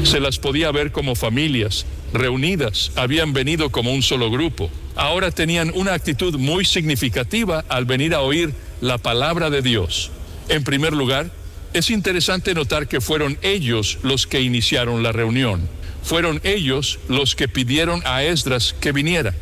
Se las podía ver como familias, reunidas, habían venido como un solo grupo. Ahora tenían una actitud muy significativa al venir a oír la palabra de Dios. En primer lugar, es interesante notar que fueron ellos los que iniciaron la reunión. Fueron ellos los que pidieron a Esdras que viniera.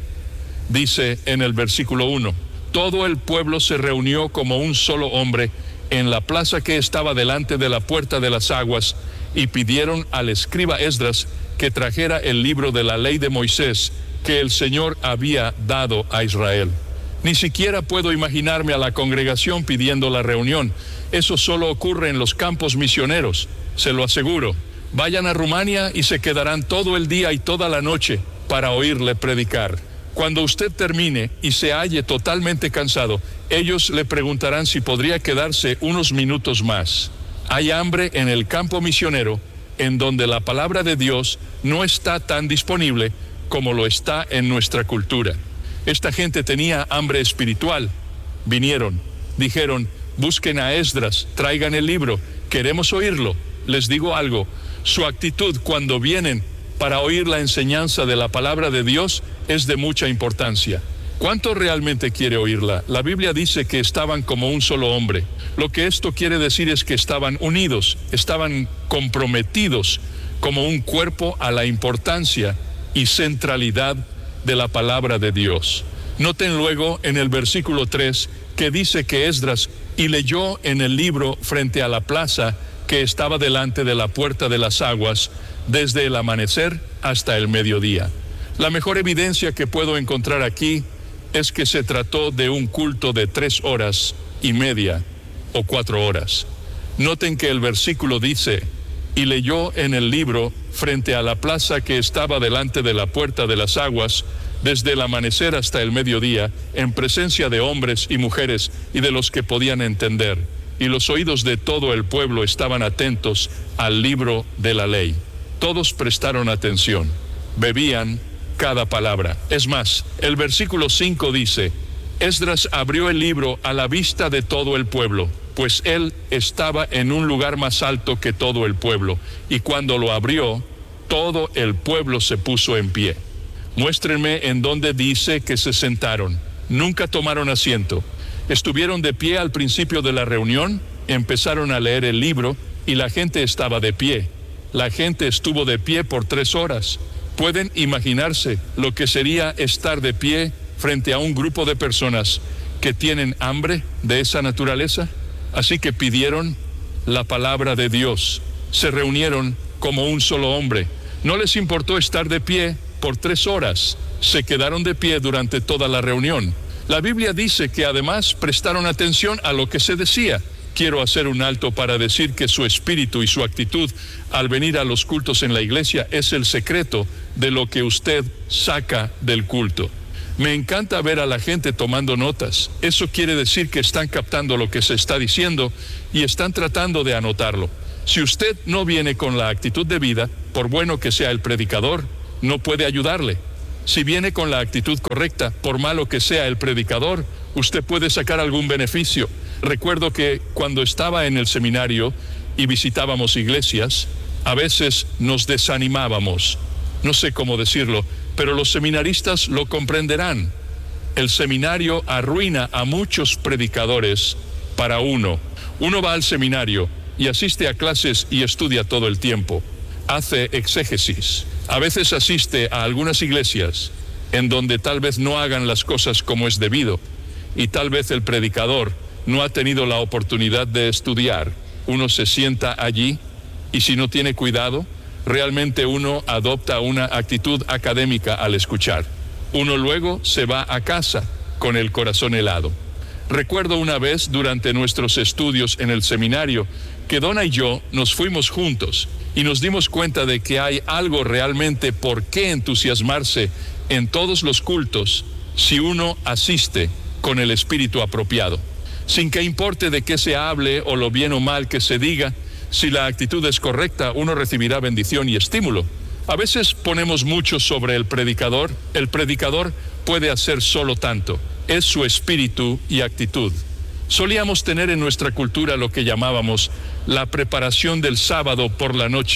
Dice en el versículo 1, todo el pueblo se reunió como un solo hombre en la plaza que estaba delante de la puerta de las aguas y pidieron al escriba Esdras que trajera el libro de la ley de Moisés que el Señor había dado a Israel. Ni siquiera puedo imaginarme a la congregación pidiendo la reunión. Eso solo ocurre en los campos misioneros, se lo aseguro. Vayan a Rumania y se quedarán todo el día y toda la noche para oírle predicar. Cuando usted termine y se halle totalmente cansado, ellos le preguntarán si podría quedarse unos minutos más. Hay hambre en el campo misionero, en donde la palabra de Dios no está tan disponible como lo está en nuestra cultura. Esta gente tenía hambre espiritual. Vinieron, dijeron, busquen a Esdras, traigan el libro, queremos oírlo. Les digo algo, su actitud cuando vienen para oír la enseñanza de la palabra de Dios es de mucha importancia. ¿Cuánto realmente quiere oírla? La Biblia dice que estaban como un solo hombre. Lo que esto quiere decir es que estaban unidos, estaban comprometidos como un cuerpo a la importancia y centralidad de la palabra de Dios. Noten luego en el versículo 3 que dice que Esdras y leyó en el libro frente a la plaza que estaba delante de la puerta de las aguas desde el amanecer hasta el mediodía. La mejor evidencia que puedo encontrar aquí es que se trató de un culto de 3 horas y media o 4 horas. Noten que el versículo dice, y leyó en el libro frente a la plaza que estaba delante de la puerta de las aguas desde el amanecer hasta el mediodía, en presencia de hombres y mujeres y de los que podían entender, y los oídos de todo el pueblo estaban atentos al libro de la ley. Todos prestaron atención, bebían cada palabra. Es más, el versículo 5 dice, Esdras abrió el libro a la vista de todo el pueblo, pues él estaba en un lugar más alto que todo el pueblo, y cuando lo abrió, todo el pueblo se puso en pie. Muéstrenme en dónde dice que se sentaron. Nunca tomaron asiento. Estuvieron de pie al principio de la reunión, empezaron a leer el libro y la gente estaba de pie. La gente estuvo de pie por 3 horas. ¿Pueden imaginarse lo que sería estar de pie frente a un grupo de personas que tienen hambre de esa naturaleza? Así que pidieron la palabra de Dios. Se reunieron como un solo hombre. No les importó estar de pie por 3 horas. Se quedaron de pie durante toda la reunión. La Biblia dice que además prestaron atención a lo que se decía. Quiero hacer un alto para decir que su espíritu y su actitud al venir a los cultos en la iglesia es el secreto de lo que usted saca del culto. Me encanta ver a la gente tomando notas. Eso quiere decir que están captando lo que se está diciendo y están tratando de anotarlo. Si usted no viene con la actitud de vida, por bueno que sea el predicador, no puede ayudarle. Si viene con la actitud correcta, por malo que sea el predicador, usted puede sacar algún beneficio. Recuerdo que cuando estaba en el seminario y visitábamos iglesias, a veces nos desanimábamos. No sé cómo decirlo, pero los seminaristas lo comprenderán. El seminario arruina a muchos predicadores para uno. Uno va al seminario y asiste a clases y estudia todo el tiempo. Hace exégesis. A veces asiste a algunas iglesias en donde tal vez no hagan las cosas como es debido y tal vez el predicador no ha tenido la oportunidad de estudiar. Uno se sienta allí y si no tiene cuidado, realmente uno adopta una actitud académica al escuchar. Uno luego se va a casa con el corazón helado. Recuerdo una vez durante nuestros estudios en el seminario que Donna y yo nos fuimos juntos y nos dimos cuenta de que hay algo realmente por qué entusiasmarse en todos los cultos si uno asiste con el espíritu apropiado. Sin que importe de qué se hable o lo bien o mal que se diga, si la actitud es correcta, uno recibirá bendición y estímulo. A veces ponemos mucho sobre el predicador. El predicador puede hacer solo tanto. Es su espíritu y actitud. Solíamos tener en nuestra cultura lo que llamábamos la preparación del sábado por la noche.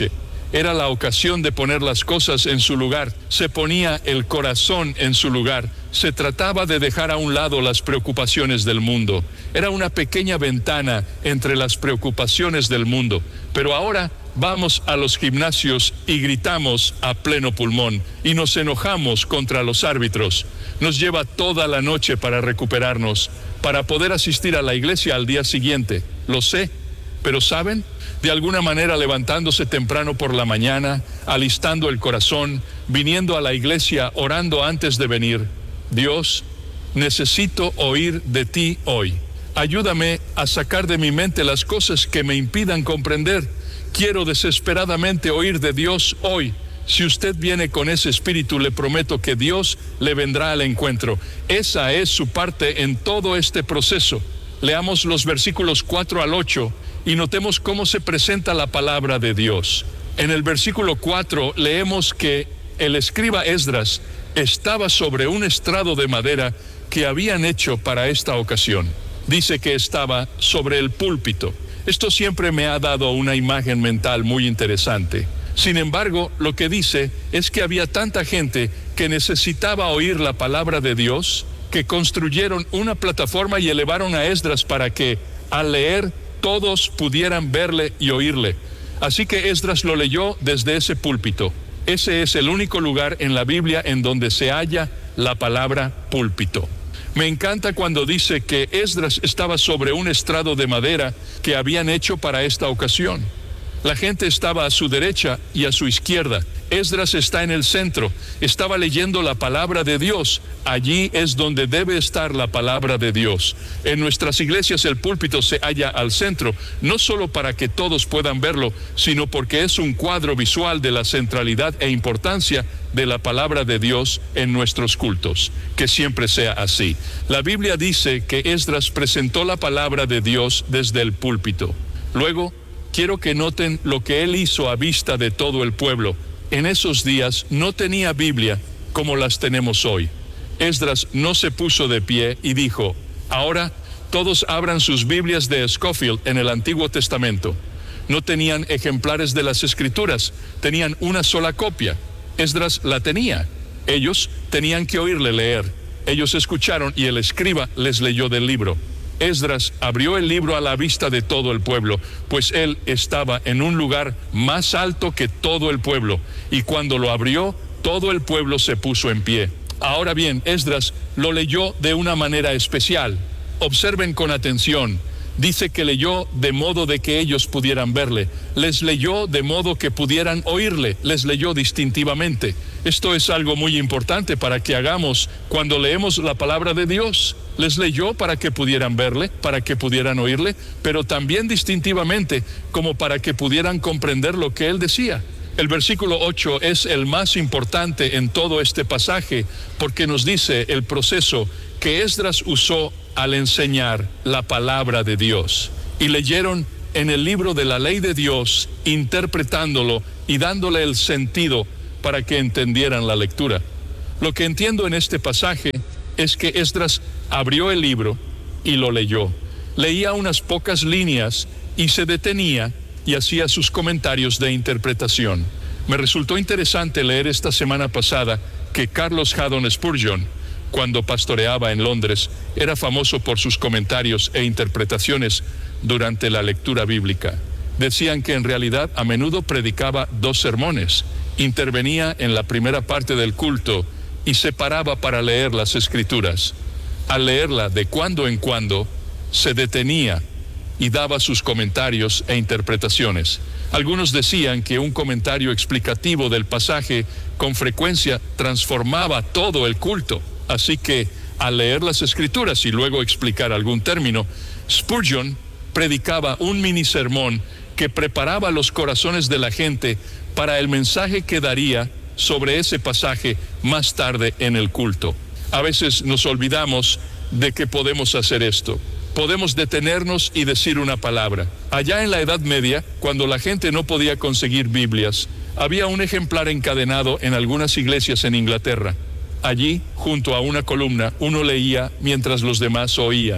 Era la ocasión de poner las cosas en su lugar. Se ponía el corazón en su lugar. Se trataba de dejar a un lado las preocupaciones del mundo. Era una pequeña ventana entre las preocupaciones del mundo. Pero ahora vamos a los gimnasios y gritamos a pleno pulmón y nos enojamos contra los árbitros. Nos lleva toda la noche para recuperarnos, para poder asistir a la iglesia al día siguiente. Lo sé, pero ¿saben? De alguna manera levantándose temprano por la mañana, alistando el corazón, viniendo a la iglesia, orando antes de venir. Dios, necesito oír de ti hoy. Ayúdame a sacar de mi mente las cosas que me impidan comprender. Quiero desesperadamente oír de Dios hoy. Si usted viene con ese espíritu, le prometo que Dios le vendrá al encuentro. Esa es su parte en todo este proceso. Leamos los versículos 4 al 8 y notemos cómo se presenta la palabra de Dios. En el versículo 4 leemos que el escriba Esdras estaba sobre un estrado de madera que habían hecho para esta ocasión. Dice que estaba sobre el púlpito. Esto siempre me ha dado una imagen mental muy interesante. Sin embargo, lo que dice es que había tanta gente que necesitaba oír la palabra de Dios, que construyeron una plataforma y elevaron a Esdras para que, al leer, todos pudieran verle y oírle. Así que Esdras lo leyó desde ese púlpito. Ese es el único lugar en la Biblia en donde se halla la palabra púlpito. Me encanta cuando dice que Esdras estaba sobre un estrado de madera que habían hecho para esta ocasión. La gente estaba a su derecha y a su izquierda. Esdras está en el centro, estaba leyendo la palabra de Dios. Allí es donde debe estar la palabra de Dios. En nuestras iglesias el púlpito se halla al centro, no solo para que todos puedan verlo, sino porque es un cuadro visual de la centralidad e importancia de la palabra de Dios en nuestros cultos. Que siempre sea así. La Biblia dice que Esdras presentó la palabra de Dios desde el púlpito. Luego, quiero que noten lo que él hizo a vista de todo el pueblo. En esos días no tenía Biblia como las tenemos hoy. Esdras no se puso de pie y dijo: ahora todos abran sus Biblias de Scofield en el Antiguo Testamento. No tenían ejemplares de las Escrituras, tenían una sola copia. Esdras la tenía. Ellos tenían que oírle leer. Ellos escucharon y el escriba les leyó del libro. Esdras abrió el libro a la vista de todo el pueblo, pues él estaba en un lugar más alto que todo el pueblo, y cuando lo abrió, todo el pueblo se puso en pie. Ahora bien, Esdras lo leyó de una manera especial. Observen con atención. Dice que leyó de modo de que ellos pudieran verle. Les leyó de modo que pudieran oírle. Les leyó distintivamente. Esto es algo muy importante para que hagamos cuando leemos la palabra de Dios. Les leyó para que pudieran verle, para que pudieran oírle, pero también distintivamente, como para que pudieran comprender lo que él decía. El versículo 8 es el más importante en todo este pasaje, porque nos dice el proceso que Esdras usó al enseñar la palabra de Dios. Y leyeron en el libro de la ley de Dios, interpretándolo y dándole el sentido para que entendieran la lectura. Lo que entiendo en este pasaje es que Esdras abrió el libro y lo leyó. Leía unas pocas líneas y se detenía y hacía sus comentarios de interpretación. Me resultó interesante leer esta semana pasada que Carlos Haddon Spurgeon, cuando pastoreaba en Londres, era famoso por sus comentarios e interpretaciones durante la lectura bíblica. Decían que en realidad a menudo predicaba 2 sermones, intervenía en la primera parte del culto y se paraba para leer las Escrituras. Al leerla de cuando en cuando, se detenía y daba sus comentarios e interpretaciones. Algunos decían que un comentario explicativo del pasaje con frecuencia transformaba todo el culto. Así que, al leer las Escrituras y luego explicar algún término, Spurgeon predicaba un mini sermón que preparaba los corazones de la gente para el mensaje que daría sobre ese pasaje más tarde en el culto. A veces nos olvidamos de que podemos hacer esto. Podemos detenernos y decir una palabra. Allá en la Edad Media, cuando la gente no podía conseguir Biblias, había un ejemplar encadenado en algunas iglesias en Inglaterra. Allí, junto a una columna, uno leía mientras los demás oían.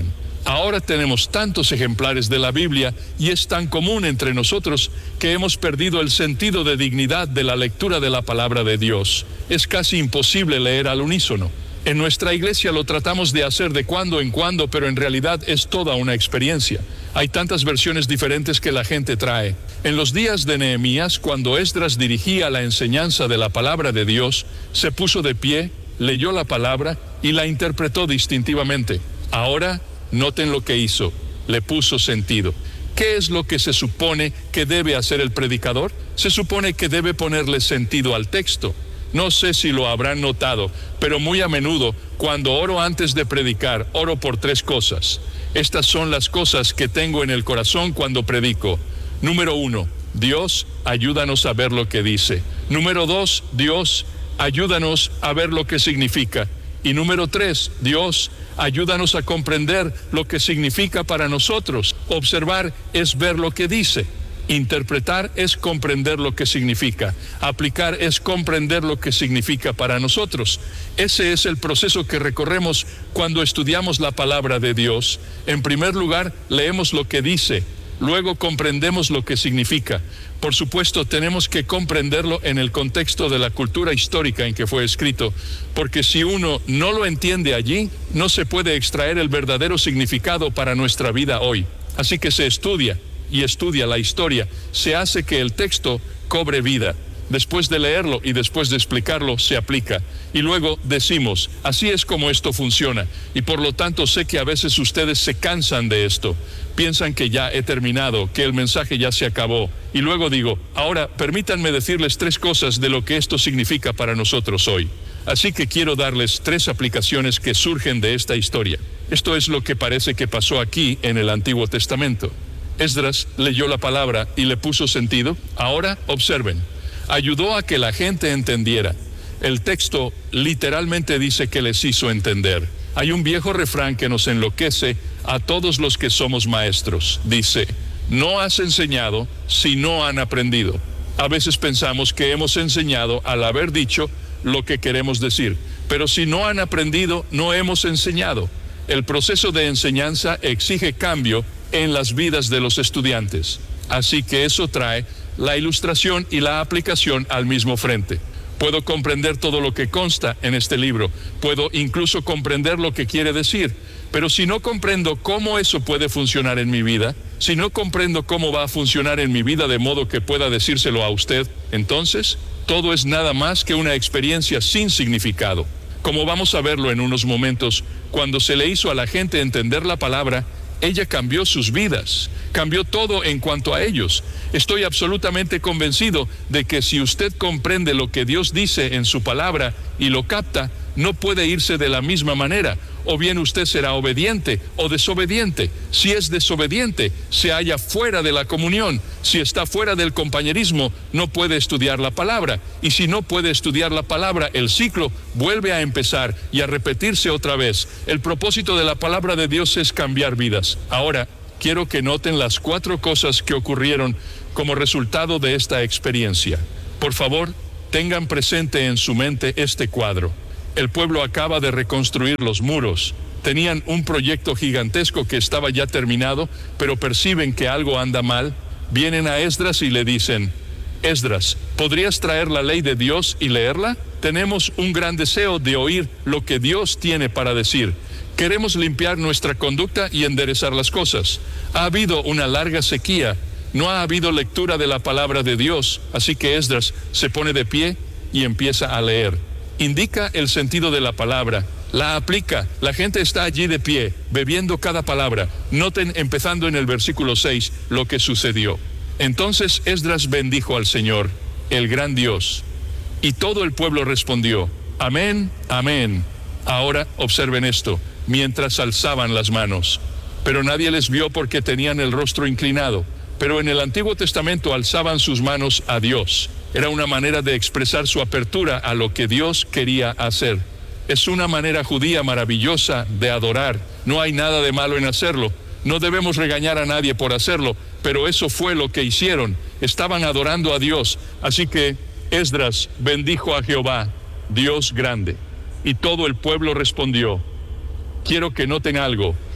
Ahora tenemos tantos ejemplares de la Biblia y es tan común entre nosotros que hemos perdido el sentido de dignidad de la lectura de la palabra de Dios. Es casi imposible leer al unísono. En nuestra iglesia lo tratamos de hacer de cuando en cuando, pero en realidad es toda una experiencia. Hay tantas versiones diferentes que la gente trae. En los días de Nehemías, cuando Esdras dirigía la enseñanza de la palabra de Dios, se puso de pie, leyó la palabra y la interpretó distintivamente. Ahora, noten lo que hizo, le puso sentido. ¿Qué es lo que se supone que debe hacer el predicador? Se supone que debe ponerle sentido al texto. No sé si lo habrán notado, pero muy a menudo, cuando oro antes de predicar, oro por 3 cosas. Estas son las cosas que tengo en el corazón cuando predico. Número 1, Dios, ayúdanos a ver lo que dice. Número 2, Dios, ayúdanos a ver lo que significa. Y número 3, Dios, ayúdanos a comprender lo que significa para nosotros. Observar es ver lo que dice. Interpretar es comprender lo que significa. Aplicar es comprender lo que significa para nosotros. Ese es el proceso que recorremos cuando estudiamos la palabra de Dios. En primer lugar, leemos lo que dice. Luego comprendemos lo que significa. Por supuesto, tenemos que comprenderlo en el contexto de la cultura histórica en que fue escrito, porque si uno no lo entiende allí, no se puede extraer el verdadero significado para nuestra vida hoy. Así que se estudia y estudia la historia, se hace que el texto cobre vida. Después de leerlo y después de explicarlo, se aplica. Y luego decimos, así es como esto funciona. Y por lo tanto sé que a veces ustedes se cansan de esto. Piensan que ya he terminado, que el mensaje ya se acabó. Y luego digo, ahora permítanme decirles 3 cosas de lo que esto significa para nosotros hoy. Así que quiero darles 3 aplicaciones que surgen de esta historia. Esto es lo que parece que pasó aquí en el Antiguo Testamento. Esdras leyó la palabra y le puso sentido. Ahora observen. Ayudó a que la gente entendiera. El texto literalmente dice que les hizo entender. Hay un viejo refrán que nos enloquece a todos los que somos maestros. Dice, no has enseñado si no han aprendido. A veces pensamos que hemos enseñado al haber dicho lo que queremos decir, pero si no han aprendido, no hemos enseñado. El proceso de enseñanza exige cambio en las vidas de los estudiantes. Así que eso trae la ilustración y la aplicación al mismo frente. Puedo comprender todo lo que consta en este libro, puedo incluso comprender lo que quiere decir, pero si no comprendo cómo eso puede funcionar en mi vida, si no comprendo cómo va a funcionar en mi vida de modo que pueda decírselo a usted, entonces todo es nada más que una experiencia sin significado. Como vamos a verlo en unos momentos, cuando se le hizo a la gente entender la palabra, ella cambió sus vidas, cambió todo en cuanto a ellos. Estoy absolutamente convencido de que si usted comprende lo que Dios dice en su palabra y lo capta, no puede irse de la misma manera. O bien usted será obediente o desobediente. Si es desobediente, se halla fuera de la comunión. Si está fuera del compañerismo, no puede estudiar la palabra. Y si no puede estudiar la palabra, el ciclo vuelve a empezar y a repetirse otra vez. El propósito de la palabra de Dios es cambiar vidas. Ahora, quiero que noten las 4 cosas que ocurrieron como resultado de esta experiencia. Por favor, tengan presente en su mente este cuadro. El pueblo acaba de reconstruir los muros. Tenían un proyecto gigantesco que estaba ya terminado, pero perciben que algo anda mal. Vienen a Esdras y le dicen, Esdras, ¿podrías traer la ley de Dios y leerla? Tenemos un gran deseo de oír lo que Dios tiene para decir. Queremos limpiar nuestra conducta y enderezar las cosas. Ha habido una larga sequía. No ha habido lectura de la palabra de Dios. Así que Esdras se pone de pie y empieza a leer. Indica el sentido de la palabra, la aplica. La gente está allí de pie, bebiendo cada palabra. Noten, empezando en el versículo 6, lo que sucedió. Entonces Esdras bendijo al Señor, el gran Dios. Y todo el pueblo respondió, amén, amén. Ahora observen esto, mientras alzaban las manos. Pero nadie les vio porque tenían el rostro inclinado. Pero en el Antiguo Testamento alzaban sus manos a Dios. Era una manera de expresar su apertura a lo que Dios quería hacer. Es una manera judía maravillosa de adorar. No hay nada de malo en hacerlo. No debemos regañar a nadie por hacerlo, pero eso fue lo que hicieron. Estaban adorando a Dios. Así que Esdras bendijo a Jehová, Dios grande. Y todo el pueblo respondió. Quiero que noten algo.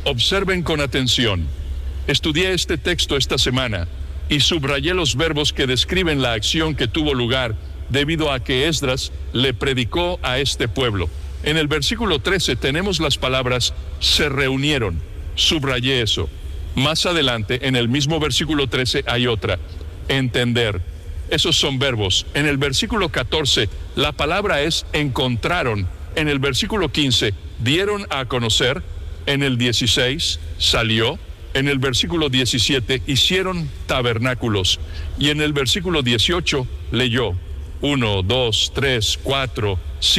observen con atención. Estudié este texto esta semana y subrayé los verbos que describen la acción que tuvo lugar debido a que Esdras le predicó a este pueblo. En el versículo 13 tenemos las palabras se reunieron. Subrayé eso. Más adelante, en el mismo versículo 13, hay otra, entender. Esos son verbos. En el versículo 14, la palabra es encontraron. En el versículo 15, dieron a conocer. En el 16, salió. En el versículo 17, hicieron tabernáculos. Y en el versículo 18, leyó. 1, 2, 3, 4,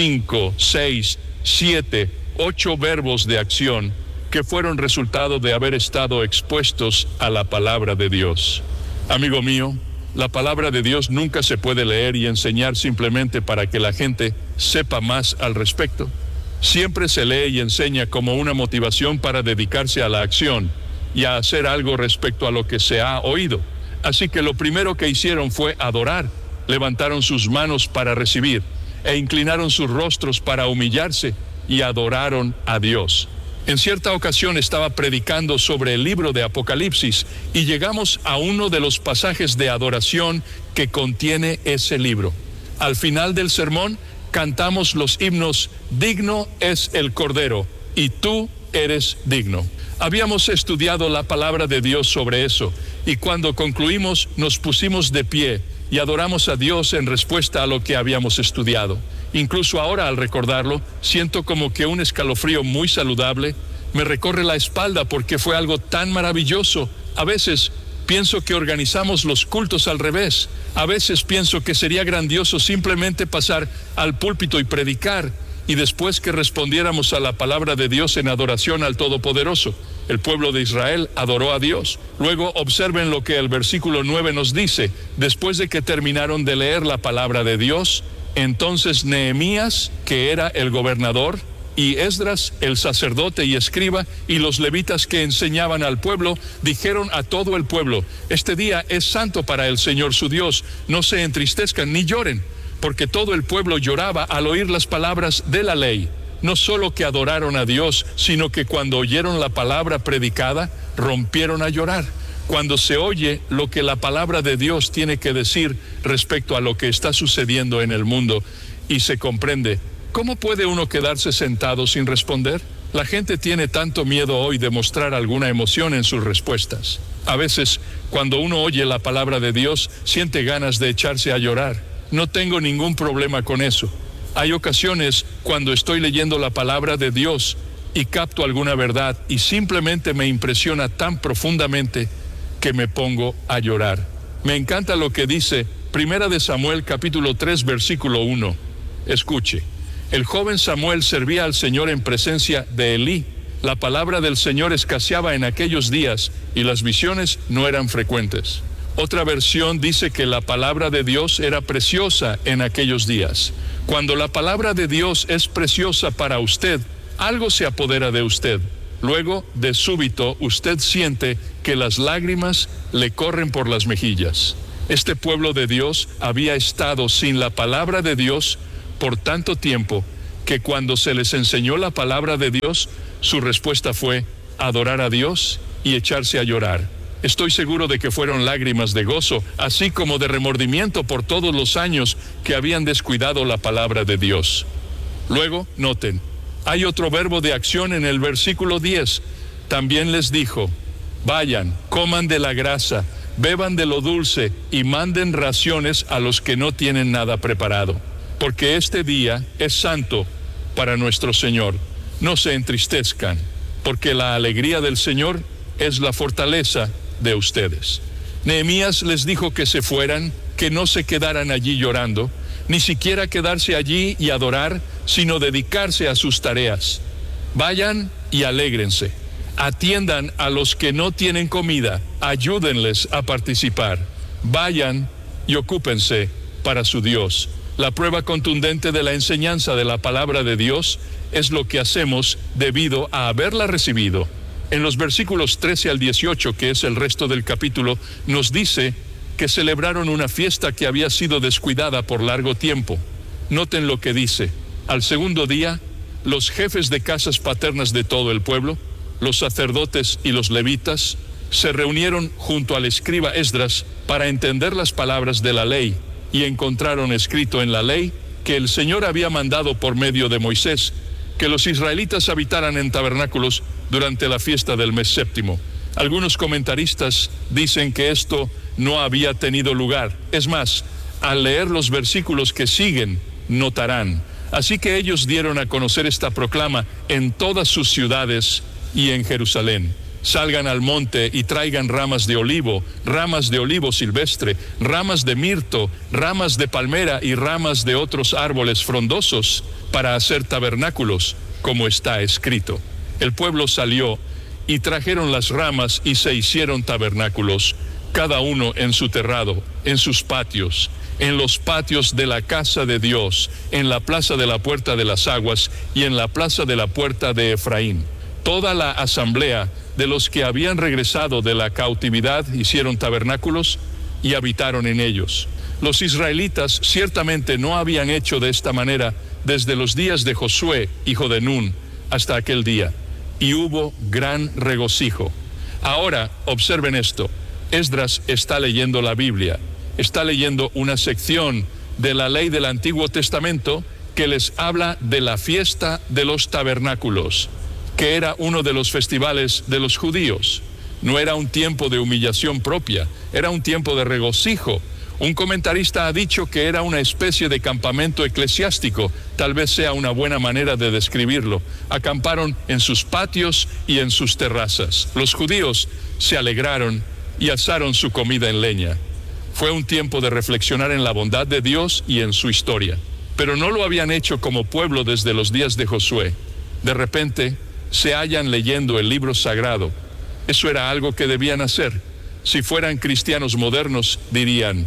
5, 6, 7, 8 verbos de acción que fueron resultado de haber estado expuestos a la palabra de Dios. Amigo mío, la palabra de Dios nunca se puede leer y enseñar simplemente para que la gente sepa más al respecto. Siempre se lee y enseña como una motivación para dedicarse a la acción y a hacer algo respecto a lo que se ha oído. Así que lo primero que hicieron fue adorar. Levantaron sus manos para recibir e inclinaron sus rostros para humillarse y adoraron a Dios. En cierta ocasión estaba predicando sobre el libro de Apocalipsis y llegamos a uno de los pasajes de adoración que contiene ese libro. Al final del sermón cantamos los himnos Digno es el Cordero y tú eres digno. Habíamos estudiado la palabra de Dios sobre eso y cuando concluimos nos pusimos de pie y adoramos a Dios en respuesta a lo que habíamos estudiado. Incluso ahora al recordarlo, siento como que un escalofrío muy saludable me recorre la espalda porque fue algo tan maravilloso. A veces pienso que organizamos los cultos al revés. A veces pienso que sería grandioso simplemente pasar al púlpito y predicar y después que respondiéramos a la palabra de Dios en adoración al Todopoderoso. El pueblo de Israel adoró a Dios. Luego observen lo que el versículo 9 nos dice. Después de que terminaron de leer la palabra de Dios, entonces Nehemías, que era el gobernador, y Esdras, el sacerdote y escriba, y los levitas que enseñaban al pueblo, dijeron a todo el pueblo: este día es santo para el Señor su Dios, no se entristezcan ni lloren, porque todo el pueblo lloraba al oír las palabras de la ley. No solo que adoraron a Dios, sino que cuando oyeron la palabra predicada, rompieron a llorar. Cuando se oye lo que la palabra de Dios tiene que decir respecto a lo que está sucediendo en el mundo y se comprende, ¿cómo puede uno quedarse sentado sin responder? La gente tiene tanto miedo hoy de mostrar alguna emoción en sus respuestas. A veces, cuando uno oye la palabra de Dios, siente ganas de echarse a llorar. No tengo ningún problema con eso. Hay ocasiones cuando estoy leyendo la palabra de Dios y capto alguna verdad y simplemente me impresiona tan profundamente que me pongo a llorar. Me encanta lo que dice Primera de Samuel capítulo 3 versículo 1. Escuche, el joven Samuel servía al Señor en presencia de Elí. La palabra del Señor escaseaba en aquellos días y las visiones no eran frecuentes. Otra versión dice que la palabra de Dios era preciosa en aquellos días. Cuando la palabra de Dios es preciosa para usted, algo se apodera de usted. Luego, de súbito, usted siente que las lágrimas le corren por las mejillas. Este pueblo de Dios había estado sin la palabra de Dios por tanto tiempo que cuando se les enseñó la palabra de Dios, su respuesta fue adorar a Dios y echarse a llorar. Estoy seguro de que fueron lágrimas de gozo, así como de remordimiento por todos los años que habían descuidado la palabra de Dios. Luego, noten, hay otro verbo de acción en el versículo 10. También les dijo: vayan, coman de la grasa, beban de lo dulce y manden raciones a los que no tienen nada preparado, porque este día es santo para nuestro Señor. No se entristezcan, porque la alegría del Señor es la fortaleza de ustedes. Nehemías les dijo que se fueran, que no se quedaran allí llorando, ni siquiera quedarse allí y adorar, sino dedicarse a sus tareas. Vayan y alégrense. Atiendan a los que no tienen comida, ayúdenles a participar. Vayan y ocúpense para su Dios. La prueba contundente de la enseñanza de la palabra de Dios es lo que hacemos debido a haberla recibido. En los versículos 13 al 18, que es el resto del capítulo, nos dice que celebraron una fiesta que había sido descuidada por largo tiempo. Noten lo que dice: al segundo día, los jefes de casas paternas de todo el pueblo, los sacerdotes y los levitas se reunieron junto al escriba Esdras para entender las palabras de la ley, y encontraron escrito en la ley que el Señor había mandado por medio de Moisés que los israelitas habitaran en tabernáculos durante la fiesta del mes séptimo. Algunos comentaristas dicen que esto no había tenido lugar. Es más, al leer los versículos que siguen, notarán. Así que ellos dieron a conocer esta proclama en todas sus ciudades y en Jerusalén. Salgan al monte y traigan ramas de olivo silvestre, ramas de mirto, ramas de palmera y ramas de otros árboles frondosos para hacer tabernáculos, como está escrito. El pueblo salió y trajeron las ramas y se hicieron tabernáculos, cada uno en su terrado, en sus patios, en los patios de la casa de Dios, en la plaza de la puerta de las aguas y en la plaza de la puerta de Efraín. Toda la asamblea de los que habían regresado de la cautividad hicieron tabernáculos y habitaron en ellos. Los israelitas ciertamente no habían hecho de esta manera desde los días de Josué, hijo de Nun, hasta aquel día, y hubo gran regocijo. Ahora, observen esto. Esdras está leyendo la Biblia, está leyendo una sección de la ley del Antiguo Testamento que les habla de la fiesta de los tabernáculos, que era uno de los festivales de los judíos. No era un tiempo de humillación propia, era un tiempo de regocijo. Un comentarista ha dicho que era una especie de campamento eclesiástico, tal vez sea una buena manera de describirlo. Acamparon en sus patios y en sus terrazas. Los judíos se alegraron y asaron su comida en leña. Fue un tiempo de reflexionar en la bondad de Dios y en su historia. Pero no lo habían hecho como pueblo desde los días de Josué. De repente, se hallan leyendo el libro sagrado. Eso era algo que debían hacer. Si fueran cristianos modernos, dirían: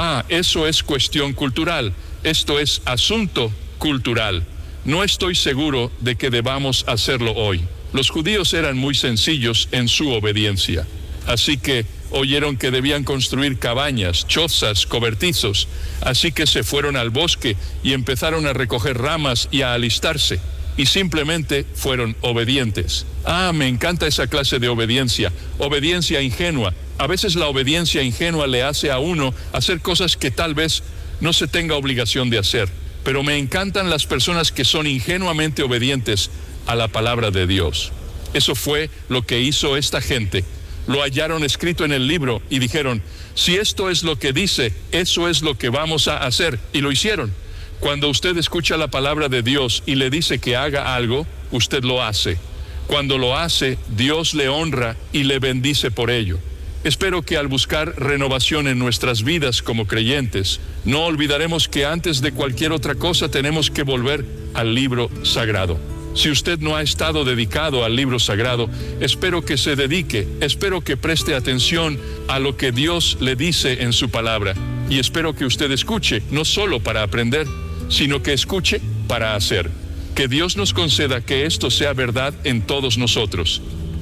eso es cuestión cultural, esto es asunto cultural. No estoy seguro de que debamos hacerlo hoy. Los judíos eran muy sencillos en su obediencia. Así que oyeron que debían construir cabañas, chozas, cobertizos. Así que se fueron al bosque y empezaron a recoger ramas y a alistarse. Y simplemente fueron obedientes. Me encanta esa clase de obediencia ingenua. A veces la obediencia ingenua le hace a uno hacer cosas que tal vez no se tenga obligación de hacer. Pero me encantan las personas que son ingenuamente obedientes a la palabra de Dios. Eso fue lo que hizo esta gente. Lo hallaron escrito en el libro y dijeron: si esto es lo que dice, eso es lo que vamos a hacer. Y lo hicieron. Cuando usted escucha la palabra de Dios y le dice que haga algo, usted lo hace. Cuando lo hace, Dios le honra y le bendice por ello. Espero que al buscar renovación en nuestras vidas como creyentes, no olvidaremos que antes de cualquier otra cosa tenemos que volver al libro sagrado. Si usted no ha estado dedicado al libro sagrado, espero que se dedique, espero que preste atención a lo que Dios le dice en su palabra. Y espero que usted escuche, no solo para aprender, sino que escuche para hacer. Que Dios nos conceda que esto sea verdad en todos nosotros.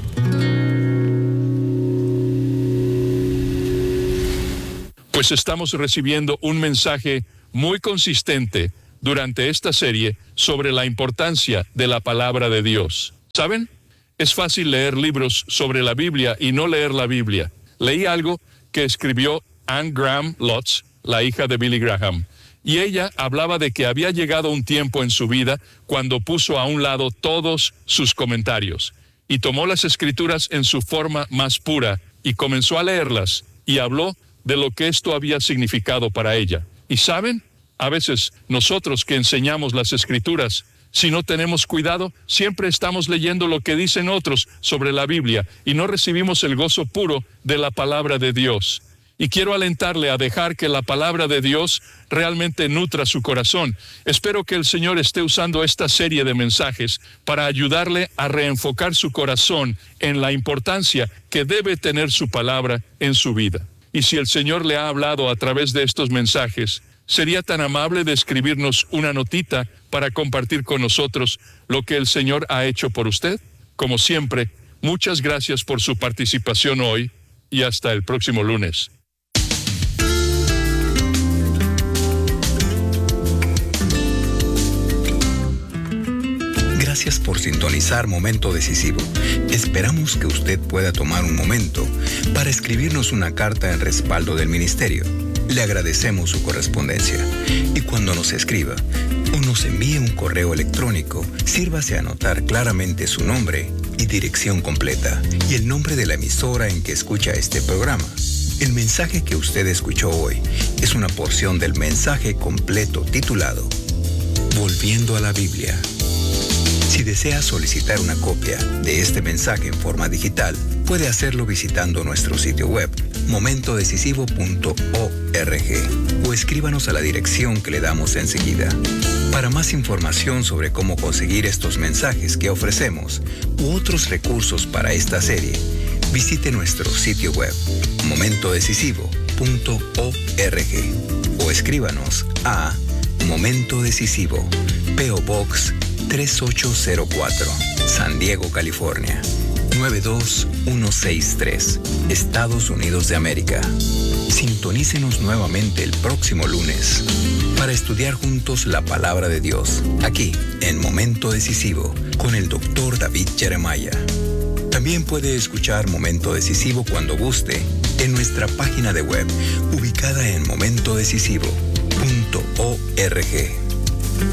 Pues estamos recibiendo un mensaje muy consistente durante esta serie sobre la importancia de la palabra de Dios. ¿Saben? Es fácil leer libros sobre la Biblia y no leer la Biblia. Leí algo que escribió Anne Graham Lotz, la hija de Billy Graham, y ella hablaba de que había llegado un tiempo en su vida cuando puso a un lado todos sus comentarios y tomó las escrituras en su forma más pura y comenzó a leerlas y habló de lo que esto había significado para ella. ¿Y saben? A veces nosotros que enseñamos las escrituras, si no tenemos cuidado, siempre estamos leyendo lo que dicen otros sobre la Biblia y no recibimos el gozo puro de la palabra de Dios. Y quiero alentarle a dejar que la palabra de Dios realmente nutra su corazón. Espero que el Señor esté usando esta serie de mensajes para ayudarle a reenfocar su corazón en la importancia que debe tener su palabra en su vida. Y si el Señor le ha hablado a través de estos mensajes, ¿sería tan amable de escribirnos una notita para compartir con nosotros lo que el Señor ha hecho por usted? Como siempre, muchas gracias por su participación hoy y hasta el próximo lunes. Gracias por sintonizar Momento Decisivo. Esperamos que usted pueda tomar un momento para escribirnos una carta en respaldo del ministerio. Le agradecemos su correspondencia. Y cuando nos escriba o nos envíe un correo electrónico, sírvase a anotar claramente su nombre y dirección completa y el nombre de la emisora en que escucha este programa. El mensaje que usted escuchó hoy es una porción del mensaje completo titulado Volviendo a la Biblia. Si desea solicitar una copia de este mensaje en forma digital, puede hacerlo visitando nuestro sitio web, momentodecisivo.org, o escríbanos a la dirección que le damos enseguida. Para más información sobre cómo conseguir estos mensajes que ofrecemos u otros recursos para esta serie, visite nuestro sitio web, momentodecisivo.org, o escríbanos a Momento Decisivo, P.O. Box 3804, San Diego, California, 92163, Estados Unidos de América. Sintonícenos nuevamente el próximo lunes para estudiar juntos la palabra de Dios, aquí en Momento Decisivo, con el Dr. David Jeremiah. También puede escuchar Momento Decisivo cuando guste en nuestra página de web, ubicada en momentodecisivo.org.